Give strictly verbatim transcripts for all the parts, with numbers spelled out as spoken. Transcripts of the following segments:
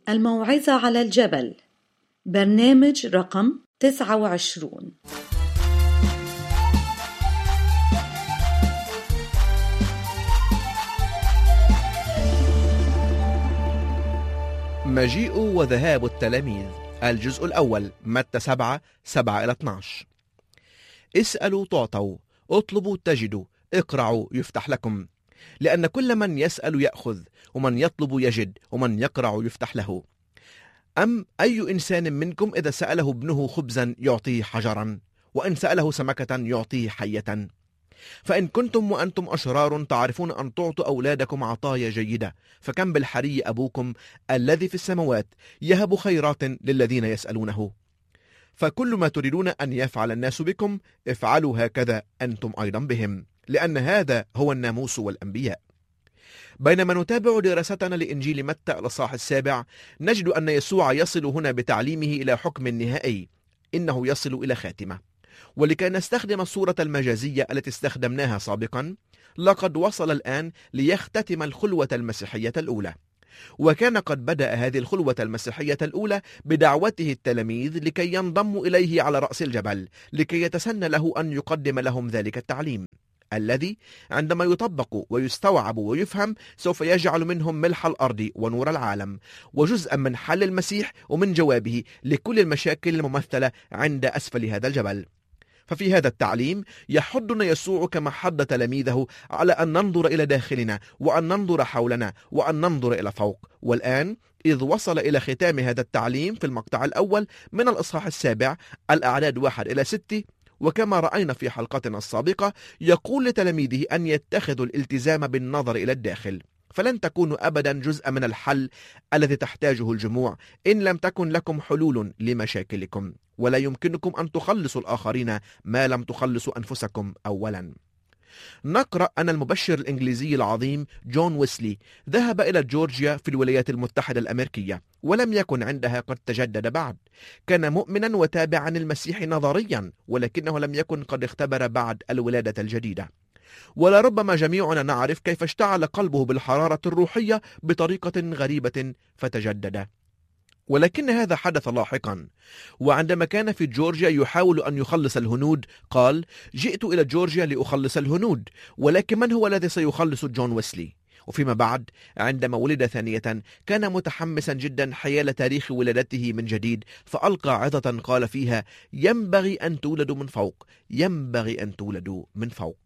الموعظة على الجبل، برنامج رقم تسعة وعشرون. مجيء وذهاب التلاميذ، الجزء الأول، متى سبعة سبعة إلى اثني عشر. اسألوا تعطوا، اطلبوا تجدوا، اقرعوا يفتح لكم، لأن كل من يسأل يأخذ، ومن يطلب يجد، ومن يقرع يفتح له. أم أي إنسان منكم إذا سأله ابنه خبزا يعطيه حجرا، وإن سأله سمكة يعطيه حية؟ فإن كنتم وأنتم أشرار تعرفون أن تعطوا أولادكم عطايا جيدة، فكم بالحري أبوكم الذي في السماوات يهب خيرات للذين يسألونه. فكل ما تريدون أن يفعل الناس بكم افعلوا هكذا أنتم أيضا بهم، لأن هذا هو الناموس والأنبياء. بينما نتابع دراستنا لإنجيل متى الإصحاح السابع، نجد أن يسوع يصل هنا بتعليمه إلى حكم نهائي، إنه يصل إلى خاتمة. ولكي نستخدم الصورة المجازية التي استخدمناها سابقا، لقد وصل الآن ليختتم الخلوة المسيحية الأولى. وكان قد بدأ هذه الخلوة المسيحية الأولى بدعوته التلاميذ لكي ينضموا إليه على رأس الجبل، لكي يتسنى له أن يقدم لهم ذلك التعليم الذي عندما يطبق ويستوعب ويفهم سوف يجعل منهم ملح الأرض ونور العالم، وجزءا من حل المسيح ومن جوابه لكل المشاكل الممثلة عند أسفل هذا الجبل. ففي هذا التعليم يحضنا يسوع كما حض تلاميذه على أن ننظر إلى داخلنا، وأن ننظر حولنا، وأن ننظر إلى فوق. والآن إذ وصل إلى ختام هذا التعليم في المقطع الأول من الإصحاح السابع، الأعداد واحد إلى ستة، وكما رأينا في حلقتنا السابقة، يقول لتلاميذه أن يتخذوا الالتزام بالنظر إلى الداخل، فلن تكونوا أبدا جزءا من الحل الذي تحتاجه الجموع إن لم تكن لكم حلول لمشاكلكم، ولا يمكنكم أن تخلصوا الآخرين ما لم تخلصوا أنفسكم أولا. نقرأ أن المبشر الإنجليزي العظيم جون ويسلي ذهب إلى جورجيا في الولايات المتحدة الأمريكية، ولم يكن عندها قد تجدد بعد. كان مؤمنا وتابعا المسيح نظريا، ولكنه لم يكن قد اختبر بعد الولادة الجديدة. ولربما جميعنا نعرف كيف اشتعل قلبه بالحرارة الروحية بطريقة غريبة فتجدد. ولكن هذا حدث لاحقا، وعندما كان في جورجيا يحاول أن يخلص الهنود قال: جئت إلى جورجيا لأخلص الهنود، ولكن من هو الذي سيخلص جون ويسلي؟ وفيما بعد عندما ولد ثانية كان متحمسا جدا حيال تاريخ ولادته من جديد، فألقى عظة قال فيها: ينبغي أن تولدوا من فوق، ينبغي أن تولدوا من فوق.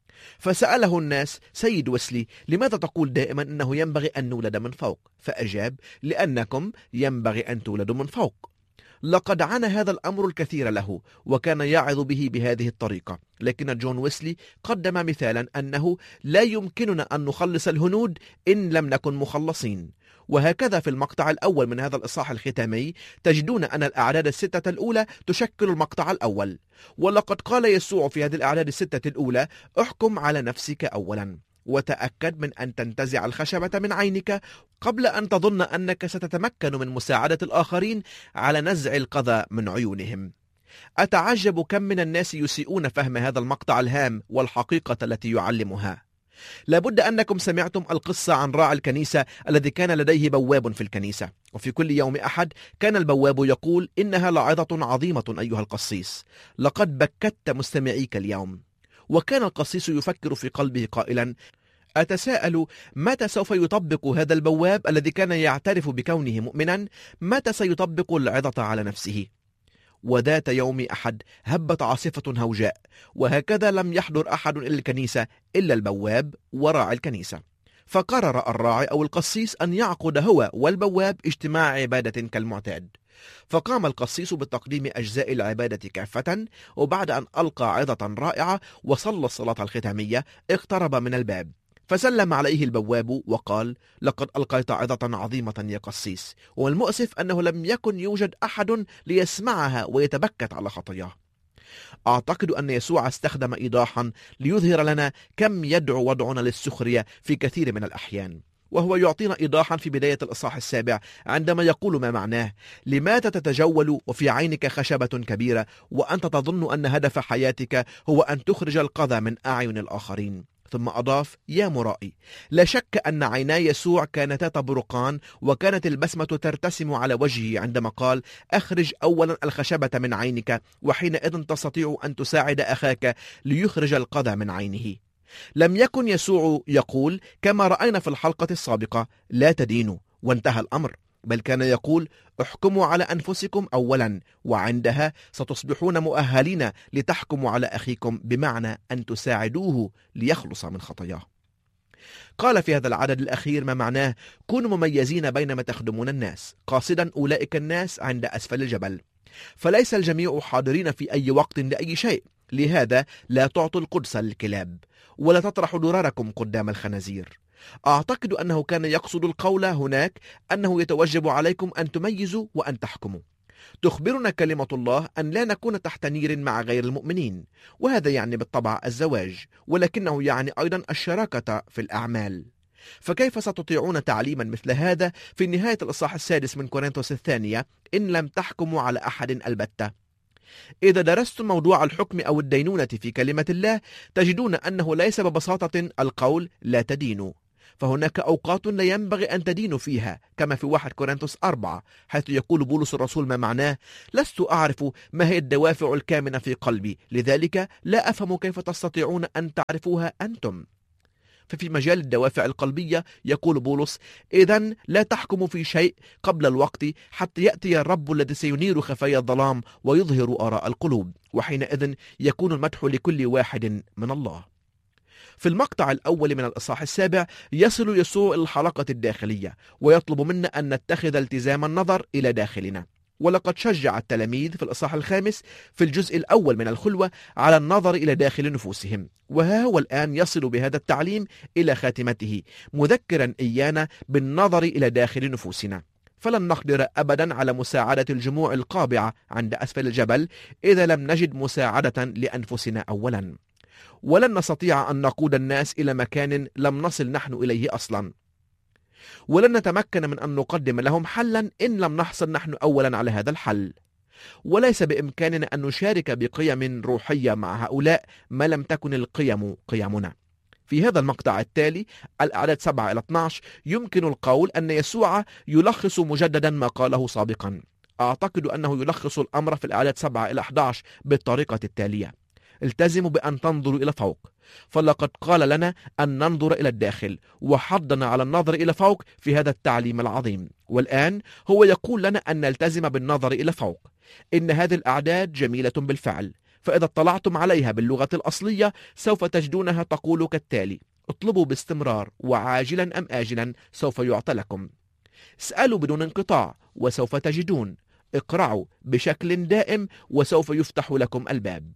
فسأله الناس: سيد ويسلي، لماذا تقول دائما أنه ينبغي أن نولد من فوق؟ فأجاب: لأنكم ينبغي أن تولدوا من فوق. لقد عانى هذا الأمر الكثير له، وكان يعظ به بهذه الطريقة، لكن جون ويسلي قدم مثالا أنه لا يمكننا أن نخلص الهنود إن لم نكن مخلصين. وهكذا في المقطع الأول من هذا الإصحاح الختامي تجدون أن الأعداد الستة الأولى تشكل المقطع الأول. ولقد قال يسوع في هذه الأعداد الستة الأولى: احكم على نفسك أولا، وتأكد من أن تنتزع الخشبة من عينك قبل أن تظن أنك ستتمكن من مساعدة الآخرين على نزع القذى من عيونهم. أتعجب كم من الناس يسيئون فهم هذا المقطع الهام والحقيقة التي يعلمها. لابد أنكم سمعتم القصة عن راعي الكنيسة الذي كان لديه بواب في الكنيسة، وفي كل يوم أحد كان البواب يقول: إنها لعظة عظيمة أيها القسيس، لقد بكت مستمعيك اليوم. وكان القسيس يفكر في قلبه قائلا: أتساءل متى سوف يطبق هذا البواب الذي كان يعترف بكونه مؤمنا، متى سيطبق العظة على نفسه؟ وذات يوم أحد هبت عاصفة هوجاء، وهكذا لم يحضر أحد إلى الكنيسة إلا البواب وراعي الكنيسة. فقرر الراعي أو القسيس أن يعقد هو والبواب اجتماع عبادة كالمعتاد. فقام القسيس بتقديم أجزاء العبادة كافة، وبعد أن ألقى عظة رائعة وصلى الصلاة الختامية اقترب من الباب، فسلم عليه البواب وقال: لقد ألقيت عظة عظيمة يا قسيس، والمؤسف أنه لم يكن يوجد أحد ليسمعها ويتبكت على خطاياه. أعتقد أن يسوع استخدم إيضاحا ليظهر لنا كم يدعو وضعنا للسخرية في كثير من الأحيان، وهو يعطينا إيضاحا في بداية الإصحاح السابع عندما يقول ما معناه: لماذا تتجول وفي عينك خشبة كبيرة وأنت تظن أن هدف حياتك هو أن تخرج القذى من أعين الآخرين؟ ثم أضاف: يا مرائي، لا شك أن عيناي يسوع كانتا تبرقان، وكانت البسمة ترتسم على وجهه عندما قال: أخرج أولا الخشبة من عينك، وحينئذ تستطيع أن تساعد أخاك ليخرج القذى من عينه. لم يكن يسوع يقول كما رأينا في الحلقة السابقة: لا تدينوا وانتهى الأمر، بل كان يقول: احكموا على أنفسكم أولا، وعندها ستصبحون مؤهلين لتحكموا على أخيكم، بمعنى أن تساعدوه ليخلص من خطاياه. قال في هذا العدد الأخير ما معناه: كونوا مميزين بينما تخدمون الناس، قاصدا أولئك الناس عند أسفل الجبل. فليس الجميع حاضرين في أي وقت لأي شيء، لهذا لا تعطوا القدس للكلاب، ولا تطرحوا دراركم قدام الخنازير. أعتقد أنه كان يقصد القول هناك أنه يتوجب عليكم أن تميزوا وأن تحكموا. تخبرنا كلمة الله أن لا نكون تحت نير مع غير المؤمنين، وهذا يعني بالطبع الزواج، ولكنه يعني أيضا الشراكة في الأعمال. فكيف ستطيعون تعليما مثل هذا في نهاية الإصحاح السادس من كورنثوس الثانية إن لم تحكموا على أحد البتة؟ إذا درستم موضوع الحكم أو الدينونة في كلمة الله تجدون أنه ليس ببساطة القول لا تدينوا، فهناك أوقات لا ينبغي أن تدينوا فيها، كما في واحد كورنثوس أربعة حيث يقول بولس الرسول ما معناه: لست أعرف ما هي الدوافع الكامنة في قلبي، لذلك لا أفهم كيف تستطيعون أن تعرفوها أنتم. ففي مجال الدوافع القلبية يقول بولس: إذن لا تحكموا في شيء قبل الوقت حتى يأتي الرب الذي سينير خفايا الظلام ويظهر آراء القلوب، وحينئذ يكون المدح لكل واحد من الله. في المقطع الأول من الإصحاح السابع يصل يسوع إلى الحلقة الداخلية ويطلب منا أن نتخذ التزام النظر إلى داخلنا. ولقد شجع التلاميذ في الإصحاح الخامس في الجزء الأول من الخلوة على النظر إلى داخل نفوسهم، وها هو الآن يصل بهذا التعليم إلى خاتمته مذكرا إيانا بالنظر إلى داخل نفوسنا. فلن نقدر أبدا على مساعدة الجموع القابعة عند أسفل الجبل إذا لم نجد مساعدة لأنفسنا أولا، ولن نستطيع أن نقود الناس إلى مكان لم نصل نحن إليه أصلا، ولن نتمكن من أن نقدم لهم حلا إن لم نحصل نحن أولا على هذا الحل. وليس بإمكاننا أن نشارك بقيم روحية مع هؤلاء ما لم تكن القيم قيمنا. في هذا المقطع التالي الأعداد سبعة إلى اثني عشر يمكن القول أن يسوع يلخص مجددا ما قاله سابقا. أعتقد أنه يلخص الأمر في الأعداد سبعة إلى أحد عشر بالطريقة التالية: التزموا بأن تنظروا إلى فوق، فلقد قال لنا أن ننظر إلى الداخل، وحضنا على النظر إلى فوق في هذا التعليم العظيم. والآن هو يقول لنا أن نلتزم بالنظر إلى فوق. إن هذه الأعداد جميلة بالفعل، فإذا اطلعتم عليها باللغة الأصلية سوف تجدونها تقول كالتالي: اطلبوا باستمرار، وعاجلا أم آجلا سوف يعطى لكم. اسألوا بدون انقطاع وسوف تجدون. اقرعوا بشكل دائم وسوف يفتح لكم الباب.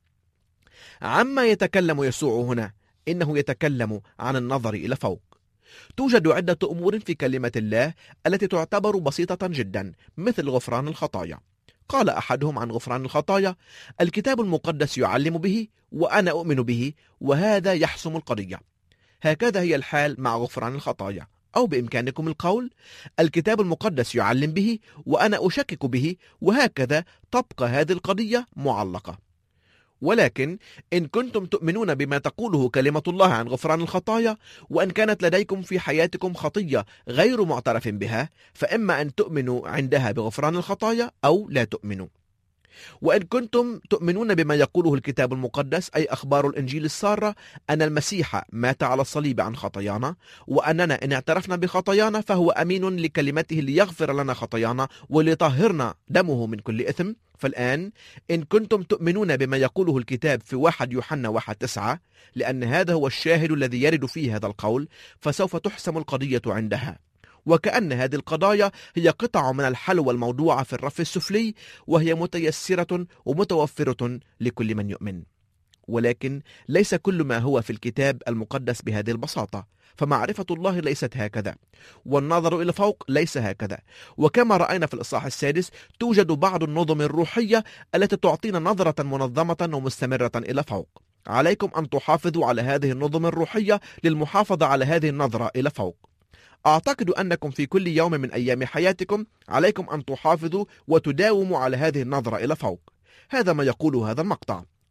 عما يتكلم يسوع هنا؟ إنه يتكلم عن النظر إلى فوق. توجد عدة أمور في كلمة الله التي تعتبر بسيطة جدا، مثل غفران الخطايا. قال أحدهم عن غفران الخطايا: الكتاب المقدس يعلم به وأنا أؤمن به، وهذا يحسم القضية. هكذا هي الحال مع غفران الخطايا، أو بإمكانكم القول: الكتاب المقدس يعلم به وأنا أشكك به، وهكذا تبقى هذه القضية معلقة. ولكن إن كنتم تؤمنون بما تقوله كلمة الله عن غفران الخطايا، وأن كانت لديكم في حياتكم خطية غير معترف بها، فإما أن تؤمنوا عندها بغفران الخطايا أو لا تؤمنوا. وإن كنتم تؤمنون بما يقوله الكتاب المقدس، أي أخبار الإنجيل السارة، أن المسيح مات على الصليب عن خطايانا، وأننا إن اعترفنا بخطايانا فهو أمين لكلمته ليغفر لنا خطايانا وليطهرنا دمه من كل إثم. فالآن إن كنتم تؤمنون بما يقوله الكتاب في واحد يوحنا واحد تسعة، لأن هذا هو الشاهد الذي يرد فيه هذا القول، فسوف تحسم القضية عندها. وكأن هذه القضايا هي قطع من الحلوى الموضوعة في الرف السفلي، وهي متيسرة ومتوفرة لكل من يؤمن. ولكن ليس كل ما هو في الكتاب المقدس بهذه البساطة، فمعرفة الله ليست هكذا، والنظر إلى فوق ليس هكذا. وكما رأينا في الإصحاح السادس توجد بعض النظم الروحية التي تعطينا نظرة منظمة ومستمرة إلى فوق. عليكم أن تحافظوا على هذه النظم الروحية للمحافظة على هذه النظرة إلى فوق. أعتقد أنكم في كل يوم من أيام حياتكم عليكم أن تحافظوا وتداوموا على هذه النظرة إلى فوق. هذا ما يقوله هذا المقطع.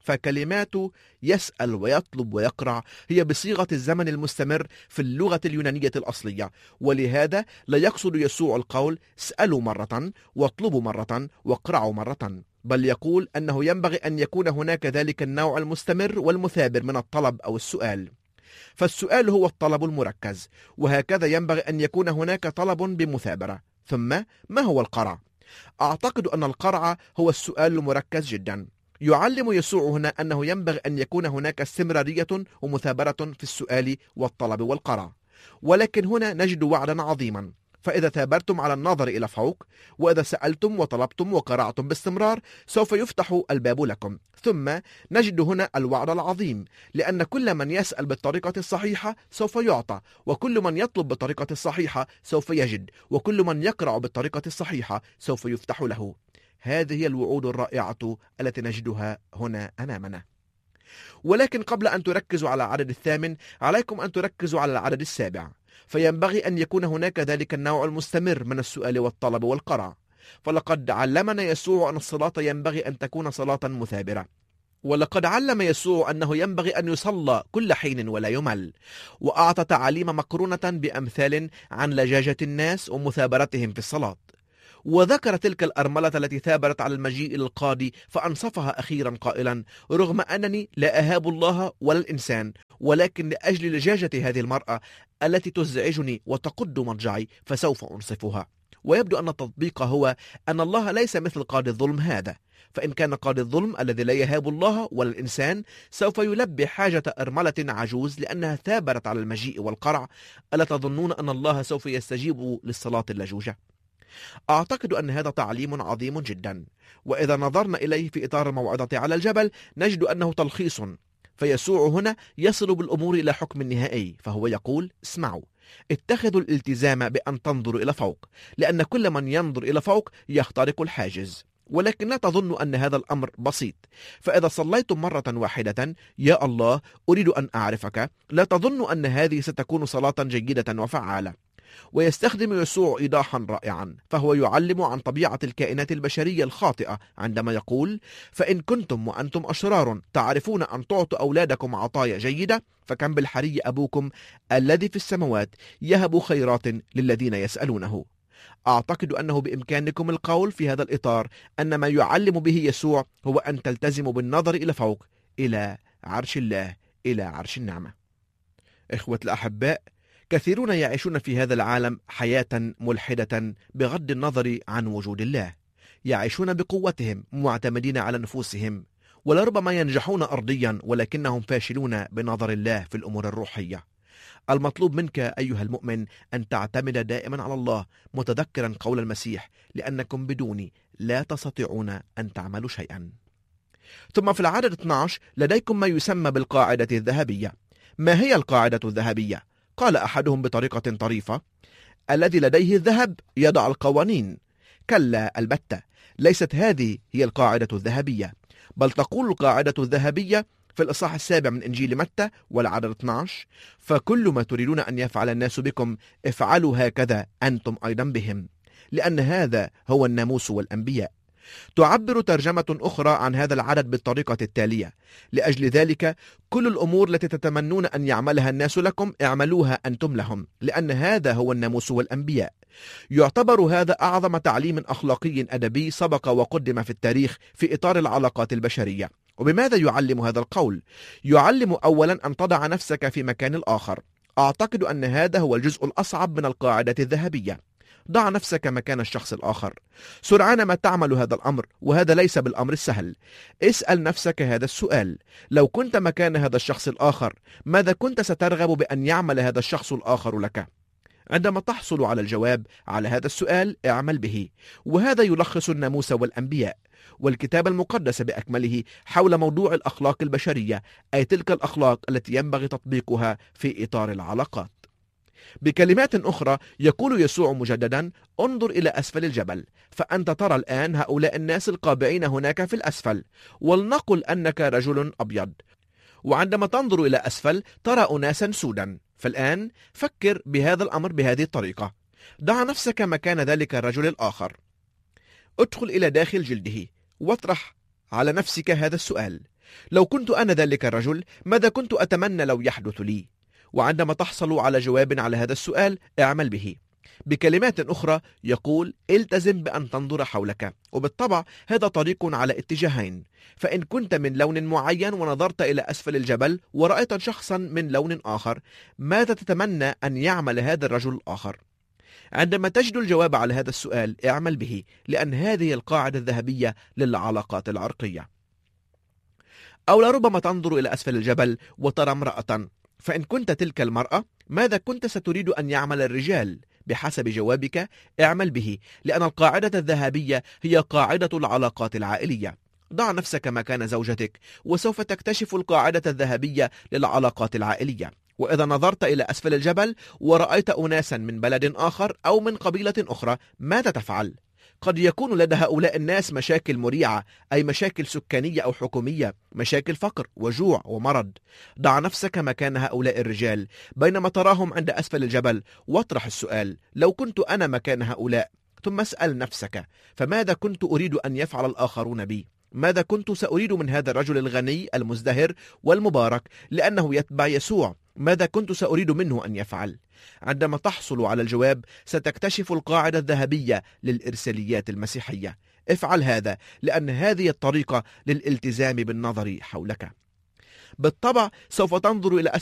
فكلماته يسأل ويطلب ويقرع هي بصيغة الزمن المستمر في اللغة اليونانية الأصلية، ولهذا لا يقصد يسوع القول اسألوا مرة واطلبوا مرة واقرعوا مرة، بل يقول أنه ينبغي أن يكون هناك ذلك النوع المستمر والمثابر من الطلب أو السؤال. فالسؤال هو الطلب المركز، وهكذا ينبغي أن يكون هناك طلب بمثابرة. ثم ما هو القرع؟ أعتقد أن القرع هو السؤال المركز جدا. يعلم يسوع هنا أنه ينبغي أن يكون هناك استمرارية ومثابرة في السؤال والطلب والقرع، ولكن هنا نجد وعدا عظيما. فإذا ثابرتم على النظر إلى فوق، وإذا سألتم وطلبتم وقرعتم باستمرار، سوف يفتح الباب لكم. ثم نجد هنا الوعد العظيم، لأن كل من يسأل بالطريقة الصحيحة سوف يعطى، وكل من يطلب بالطريقة الصحيحة سوف يجد، وكل من يقرع بالطريقة الصحيحة سوف يفتح له. هذه هي الوعود الرائعة التي نجدها هنا أمامنا. ولكن قبل أن تركزوا على العدد الثامن، عليكم أن تركزوا على العدد السابع، فينبغي أن يكون هناك ذلك النوع المستمر من السؤال والطلب والقرع. فلقد علمنا يسوع أن الصلاة ينبغي أن تكون صلاة مثابرة، ولقد علم يسوع أنه ينبغي أن يصلى كل حين ولا يمل، وأعطى تعاليم مقرونة بأمثال عن لجاجة الناس ومثابرتهم في الصلاة. وذكر تلك الأرملة التي ثابرت على المجيء للقاضي فأنصفها أخيرا قائلا: رغم أنني لا أهاب الله ولا الإنسان، ولكن لأجل لجاجة هذه المرأة التي تزعجني وتقد مضجعي فسوف أنصفها. ويبدو أن التطبيق هو أن الله ليس مثل قاضي الظلم هذا، فإن كان قاضي الظلم الذي لا يهاب الله ولا الإنسان سوف يلبي حاجة أرملة عجوز لأنها ثابرت على المجيء والقرع، ألا تظنون أن الله سوف يستجيب للصلاة اللجوجة؟ أعتقد أن هذا تعليم عظيم جدا، وإذا نظرنا إليه في إطار الموعظة على الجبل نجد أنه تلخيص. فيسوع هنا يصل بالأمور إلى حكم نهائي، فهو يقول: اسمعوا، اتخذوا الالتزام بأن تنظروا إلى فوق، لأن كل من ينظر إلى فوق يخترق الحاجز. ولكن لا تظنوا أن هذا الأمر بسيط. فإذا صليتم مرة واحدة: يا الله أريد أن أعرفك، لا تظنوا أن هذه ستكون صلاة جيدة وفعالة. ويستخدم يسوع إيضاحا رائعا، فهو يعلم عن طبيعة الكائنات البشرية الخاطئة عندما يقول: فإن كنتم وأنتم أشرار تعرفون أن تعطوا أولادكم عطايا جيدة، فكم بالحري أبوكم الذي في السماوات يهب خيرات للذين يسألونه. أعتقد أنه بإمكانكم القول في هذا الإطار أن ما يعلم به يسوع هو أن تلتزموا بالنظر إلى فوق، إلى عرش الله، إلى عرش النعمة. إخوة الأحباء، كثيرون يعيشون في هذا العالم حياة ملحدة بغض النظر عن وجود الله. يعيشون بقوتهم معتمدين على نفوسهم، ولربما ينجحون أرضيا ولكنهم فاشلون بنظر الله في الأمور الروحية. المطلوب منك أيها المؤمن أن تعتمد دائما على الله، متذكرا قول المسيح: لأنكم بدوني لا تستطيعون أن تعملوا شيئا. ثم في العدد اثني عشر لديكم ما يسمى بالقاعدة الذهبية. ما هي القاعدة الذهبية؟ قال أحدهم بطريقة طريفة: الذي لديه الذهب يضع القوانين. كلا البتة، ليست هذه هي القاعدة الذهبية، بل تقول القاعدة الذهبية في الإصحاح السابع من إنجيل متى والعدد اثني عشر: فكل ما تريدون أن يفعل الناس بكم افعلوا هكذا أنتم أيضا بهم، لأن هذا هو الناموس والأنبياء. تعبر ترجمة أخرى عن هذا العدد بالطريقة التالية: لأجل ذلك كل الأمور التي تتمنون أن يعملها الناس لكم اعملوها أنتم لهم، لأن هذا هو الناموس والأنبياء. يعتبر هذا أعظم تعليم أخلاقي أدبي سبق وقدم في التاريخ في إطار العلاقات البشرية. وبماذا يعلم هذا القول؟ يعلم أولا أن تضع نفسك في مكان الآخر. أعتقد أن هذا هو الجزء الأصعب من القاعدة الذهبية. ضع نفسك مكان الشخص الآخر. سرعان ما تعمل هذا الأمر، وهذا ليس بالأمر السهل. اسأل نفسك هذا السؤال: لو كنت مكان هذا الشخص الآخر ماذا كنت سترغب بأن يعمل هذا الشخص الآخر لك؟ عندما تحصل على الجواب على هذا السؤال اعمل به. وهذا يلخص الناموس والأنبياء والكتاب المقدس بأكمله حول موضوع الأخلاق البشرية، أي تلك الأخلاق التي ينبغي تطبيقها في إطار العلاقات. بكلمات أخرى يقول يسوع مجددا: انظر إلى أسفل الجبل، فأنت ترى الآن هؤلاء الناس القابعين هناك في الأسفل، ولنقل أنك رجل أبيض، وعندما تنظر إلى أسفل ترى أناسا سودا. فالآن فكر بهذا الأمر بهذه الطريقة: ضع نفسك مكان ذلك الرجل الآخر، ادخل إلى داخل جلده واطرح على نفسك هذا السؤال: لو كنت أنا ذلك الرجل، ماذا كنت أتمنى لو يحدث لي؟ وعندما تحصل على جواب على هذا السؤال اعمل به. بكلمات أخرى يقول: التزم بأن تنظر حولك. وبالطبع هذا طريق على اتجاهين، فإن كنت من لون معين ونظرت إلى أسفل الجبل ورأيت شخصا من لون آخر، ماذا تتمنى أن يعمل هذا الرجل الآخر؟ عندما تجد الجواب على هذا السؤال اعمل به، لأن هذه القاعدة الذهبية للعلاقات العرقية. أو لربما تنظر إلى أسفل الجبل وترى امرأة، فإن كنت تلك المرأة، ماذا كنت ستريد أن يعمل الرجال؟ بحسب جوابك اعمل به، لأن القاعدة الذهبية هي قاعدة العلاقات العائلية. ضع نفسك مكان زوجتك وسوف تكتشف القاعدة الذهبية للعلاقات العائلية. وإذا نظرت إلى أسفل الجبل ورأيت أناسا من بلد آخر أو من قبيلة أخرى، ماذا تفعل؟ قد يكون لدى هؤلاء الناس مشاكل مريعة، أي مشاكل سكانية أو حكومية، مشاكل فقر وجوع ومرض. ضع نفسك مكان هؤلاء الرجال بينما تراهم عند أسفل الجبل، واطرح السؤال: لو كنت أنا مكان هؤلاء؟ ثم اسأل نفسك: فماذا كنت أريد أن يفعل الآخرون بي؟ ماذا كنت سأريد من هذا الرجل الغني المزدهر والمبارك لأنه يتبع يسوع؟ ماذا كنت سأريد منه أن يفعل؟ عندما تحصل على الجواب ستكتشف القاعدة الذهبية للإرساليات المسيحية. افعل هذا، لأن هذه الطريقة للالتزام بالنظر حولك. بالطبع سوف تنظر إلى أسفل